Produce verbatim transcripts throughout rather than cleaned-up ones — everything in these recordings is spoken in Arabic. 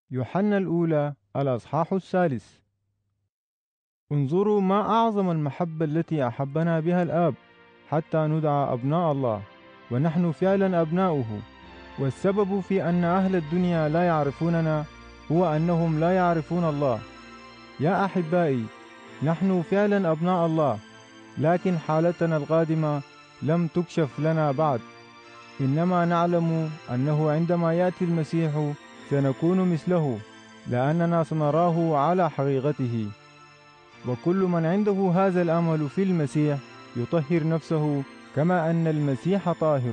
يوحنا الأولى الأصحاح الثالث. انظروا ما أعظم المحبة التي أحبنا بها الآب حتى ندعى أبناء الله، ونحن فعلا أبناؤه. والسبب في أن أهل الدنيا لا يعرفوننا هو أنهم لا يعرفون الله. يا أحبائي، نحن فعلا أبناء الله، لكن حالتنا القادمة لم تكشف لنا بعد. إنما نعلم أنه عندما يأتي المسيح سنكون مثله، لأننا سنراه على حقيقته. وكل من عنده هذا الأمل في المسيح يطهر نفسه كما أن المسيح طاهر.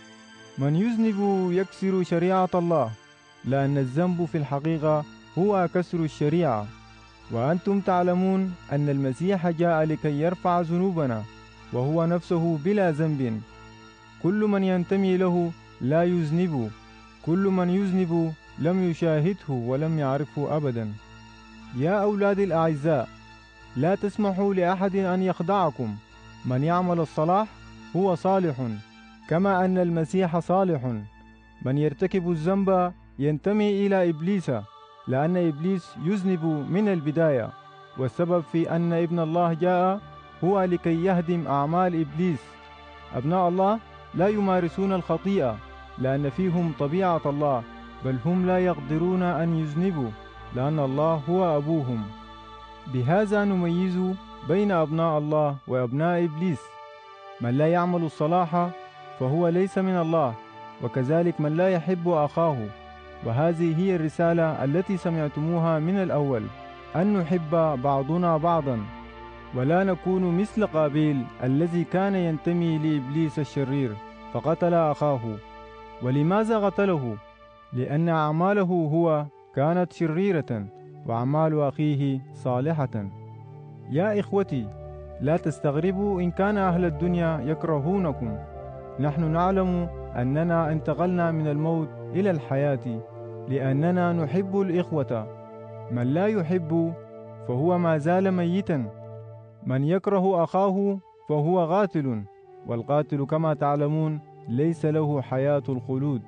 من يذنب يكسر شريعة الله، لأن الذنب في الحقيقة هو كسر الشريعة. وأنتم تعلمون أن المسيح جاء لكي يرفع ذنوبنا، وهو نفسه بلا ذنب. كل من ينتمي له لا يذنب، كل من يذنب لم يشاهده ولم يعرفه أبدا. يا أولادي الأعزاء، لا تسمحوا لأحد أن يخدعكم. من يعمل الصلاح هو صالح كما أن المسيح صالح. من يرتكب الذنب ينتمي إلى إبليس، لأن إبليس يذنب من البداية. والسبب في أن ابن الله جاء هو لكي يهدم أعمال إبليس. أبناء الله لا يمارسون الخطيئة لأن فيهم طبيعة الله، بل هم لا يقدرون أن يذنبوا لأن الله هو أبوهم. بهذا نميز بين أبناء الله وأبناء إبليس. من لا يعمل الصلاح فهو ليس من الله، وكذلك من لا يحب أخاه. وهذه هي الرسالة التي سمعتموها من الأول، أن نحب بعضنا بعضا، ولا نكون مثل قابيل الذي كان ينتمي لإبليس الشرير فقتل أخاه. ولماذا قتله؟ لأن أعماله هو كانت شريرة وأعمال أخيه صالحة. يا إخوتي، لا تستغربوا إن كان أهل الدنيا يكرهونكم. نحن نعلم أننا انتقلنا من الموت إلى الحياة لأننا نحب الإخوة. من لا يحب فهو ما زال ميتا. من يكره أخاه فهو قاتل، والقاتل كما تعلمون ليس له حياة الخلود.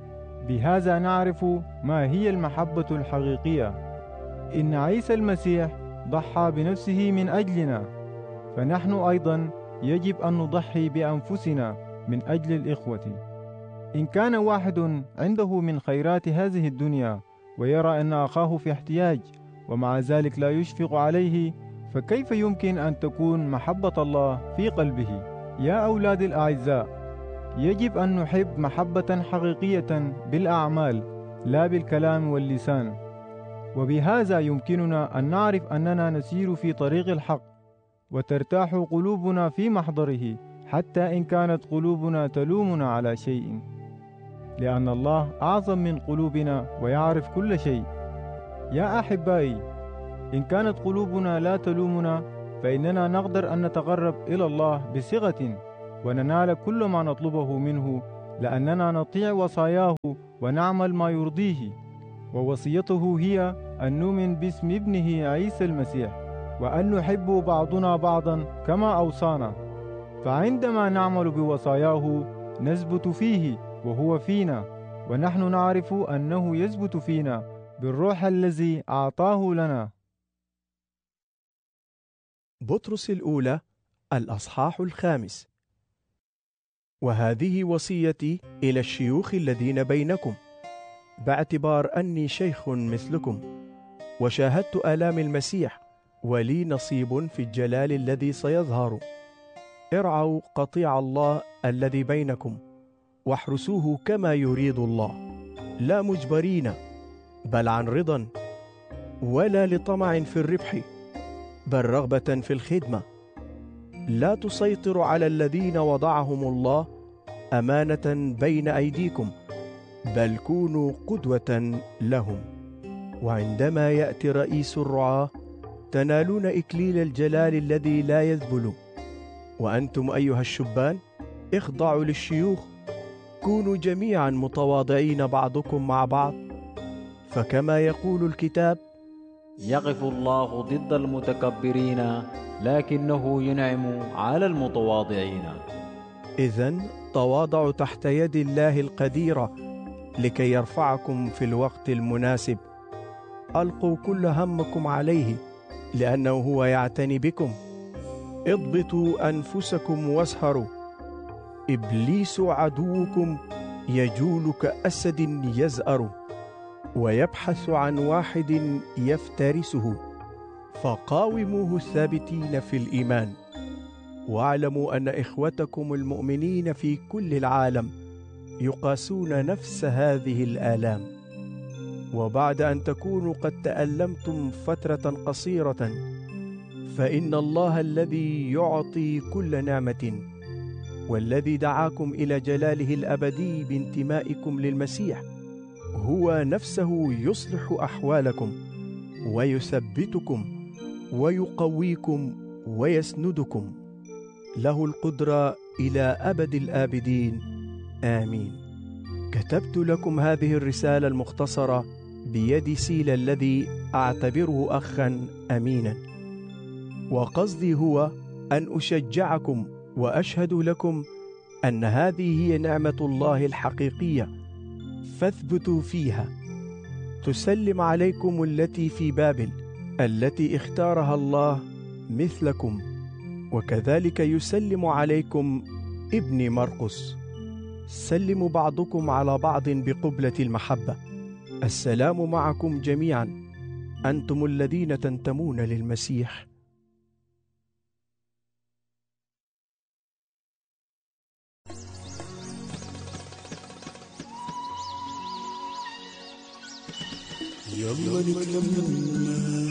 بهذا نعرف ما هي المحبة الحقيقية، إن عيسى المسيح ضحى بنفسه من أجلنا، فنحن أيضا يجب أن نضحي بأنفسنا من أجل الإخوة. إن كان واحد عنده من خيرات هذه الدنيا ويرى أن أخاه في احتياج ومع ذلك لا يشفق عليه، فكيف يمكن أن تكون محبة الله في قلبه؟ يا أولادي الأعزاء، يجب أن نحب محبة حقيقية بالأعمال لا بالكلام واللسان. وبهذا يمكننا أن نعرف أننا نسير في طريق الحق، وترتاح قلوبنا في محضره حتى إن كانت قلوبنا تلومنا على شيء، لأن الله أعظم من قلوبنا ويعرف كل شيء. يا أحبائي، إن كانت قلوبنا لا تلومنا فإننا نقدر أن نتقرب إلى الله بثقة وننال كل ما نطلبه منه، لأننا نطيع وصاياه ونعمل ما يرضيه. ووصيته هي أن نؤمن باسم ابنه عيسى المسيح، وأن نحب بعضنا بعضا كما أوصانا. فعندما نعمل بوصاياه نثبت فيه وهو فينا، ونحن نعرف أنه يثبت فينا بالروح الذي أعطاه لنا. بطرس الأولى الأصحاح الخامس. وهذه وصيتي إلى الشيوخ الذين بينكم، باعتبار أني شيخ مثلكم، وشاهدت آلام المسيح، ولي نصيب في الجلال الذي سيظهر. ارعوا قطيع الله الذي بينكم، واحرسوه كما يريد الله، لا مجبرين بل عن رضا، ولا لطمع في الربح، بل رغبة في الخدمة. لا تسيطروا على الذين وضعهم الله أمانة بين أيديكم، بل كونوا قدوة لهم. وعندما يأتي رئيس الرعاة تنالون إكليل الجلال الذي لا يذبل. وأنتم أيها الشبان اخضعوا للشيوخ، كونوا جميعا متواضعين بعضكم مع بعض، فكما يقول الكتاب: يقف الله ضد المتكبرين لكنه ينعم على المتواضعين. إذن تواضعوا تحت يد الله القديرة لكي يرفعكم في الوقت المناسب، ألقوا كل همكم عليه لأنه هو يعتني بكم. اضبطوا أنفسكم واسهروا، إبليس عدوكم يجول كأسد يزأر، ويبحث عن واحد يفترسه، فقاوموه الثابتين في الإيمان. واعلموا أن إخوتكم المؤمنين في كل العالم يقاسون نفس هذه الآلام. وبعد أن تكونوا قد تألمتم فترة قصيرة، فإن الله الذي يعطي كل نعمة والذي دعاكم إلى جلاله الأبدي بانتمائكم للمسيح هو نفسه يصلح أحوالكم ويثبتكم ويقويكم ويسندكم. له القدرة إلى أبد الآبدين، آمين. كتبت لكم هذه الرسالة المختصرة بيد سيلا الذي أعتبره أخا أمينا، وقصدي هو أن أشجعكم وأشهد لكم أن هذه هي نعمة الله الحقيقية، فاثبتوا فيها. تسلم عليكم التي في بابل التي اختارها الله مثلكم، وكذلك يسلم عليكم ابني مرقس. سلموا بعضكم على بعض بقبلة المحبة. السلام معكم جميعا، أنتم الذين تنتمون للمسيح. يلا نتلم